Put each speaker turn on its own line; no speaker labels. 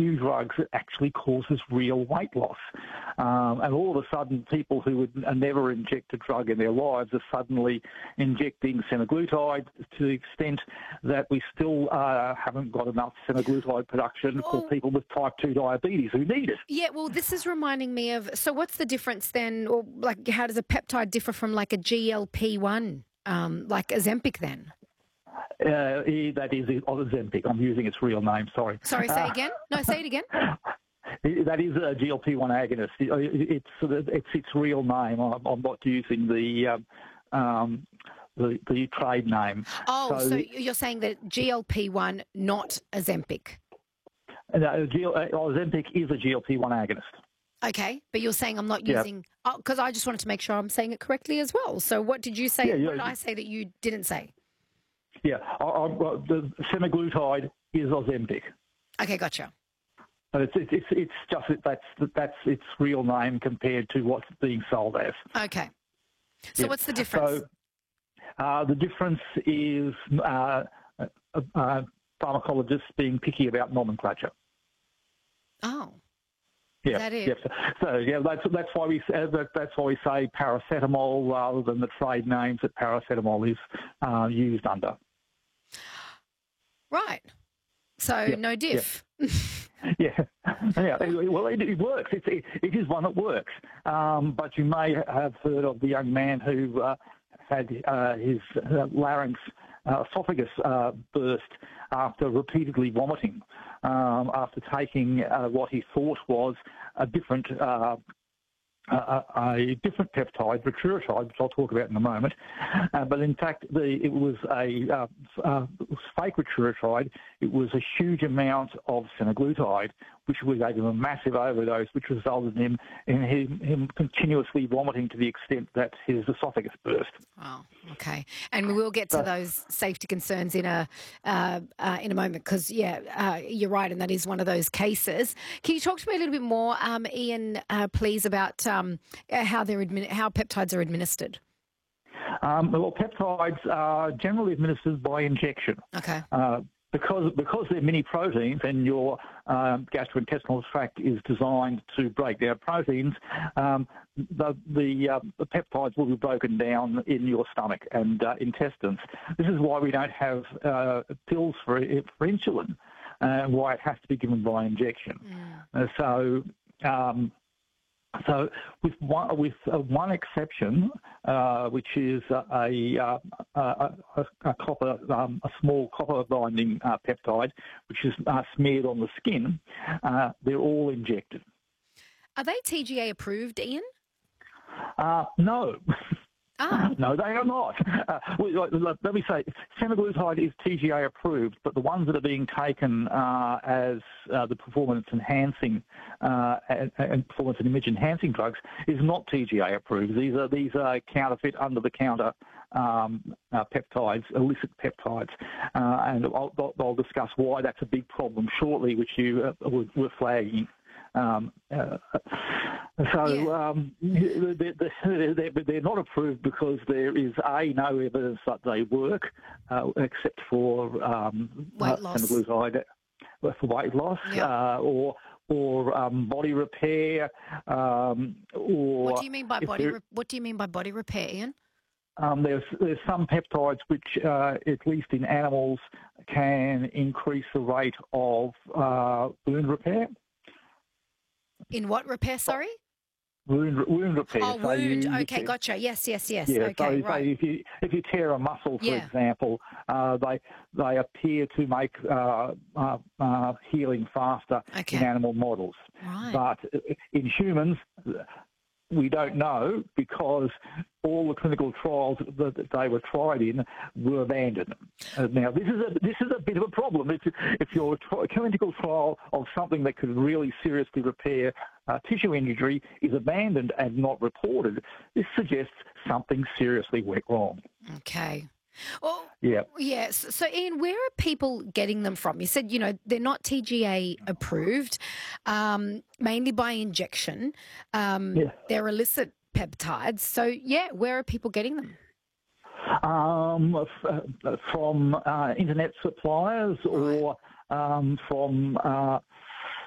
few drugs that actually causes real weight loss. And all of a sudden, people who would never inject a drug in their lives are suddenly injecting semaglutide to the extent that we still haven't got enough semaglutide production for people with type 2 diabetes who need it.
Yeah, well, this is reminding me of, so what's the difference then, or like how does a peptide differ from like a GLP-1, like Ozempic then?
That is Ozempic. I'm using its real name, sorry.
Sorry, say again? No, say it again.
That is a GLP-1 agonist. It's its real name. I'm not using the trade name.
Oh, so you're saying that GLP-1, not Ozempic?
No, Ozempic is a GLP-1 agonist.
Okay, but you're saying I'm not using... because I just wanted to make sure I'm saying it correctly as well. So what did you say? What did I say that you didn't say?
Yeah, the semaglutide is Ozempic.
Okay, gotcha.
But it's just that's its real name compared to what's being sold as.
Okay. So what's the difference?
So the difference is pharmacologists being picky about nomenclature.
Oh.
Yeah,
is that it?
Yes. So that's why we say paracetamol rather than the trade names that paracetamol is used under.
Right. So no diff.
Yeah. Well, it works. It is one that works. But you may have heard of the young man who had his larynx, esophagus burst after repeatedly vomiting, after taking what he thought was a different peptide, retiratide, which I'll talk about in a moment. But in fact, it was a fake retiratide. It was a huge amount of semaglutide, which gave him a massive overdose, which resulted in him continuously vomiting to the extent that his esophagus burst.
Oh, okay. And we will get to those safety concerns in a moment because, you're right, and that is one of those cases. Can you talk to me a little bit more, Ian, please, about how peptides are administered?
Well, peptides are generally administered by injection. Okay. Because they're mini proteins and your gastrointestinal tract is designed to break down proteins, the peptides will be broken down in your stomach and intestines. This is why we don't have pills for insulin, why it has to be given by injection. So with one exception, which is a small copper binding peptide, which is smeared on the skin, they're all injected.
Are they TGA approved, Ian?
No. No, they are not. Let me say, semaglutide is TGA approved, but the ones that are being taken as the performance-enhancing and performance and image-enhancing drugs is not TGA approved. These are counterfeit, under-the-counter peptides, illicit peptides, and I'll discuss why that's a big problem shortly, which you were flagging. They're not approved because there is no evidence that they work, except for semaglutide for weight loss, or body repair, or
what do you mean by body repair, Ian?
There's some peptides which, at least in animals, can increase the rate of wound repair.
In what repair, sorry?
Wound repair.
Oh, wound. Okay, gotcha. Yes.
Yeah,
okay, right.
If you tear a muscle, for example, they appear to make healing faster in animal models.
Right.
But in humans, we don't know because all the clinical trials that they were tried in were abandoned. Now, this is a bit of a problem. If your clinical trial of something that could really seriously repair tissue injury is abandoned and not reported, this suggests something seriously went wrong.
Okay. Well, yes. So, Ian, where are people getting them from? You said, they're not TGA approved, mainly by injection. They're illicit peptides. So, where are people getting them?
From internet suppliers or from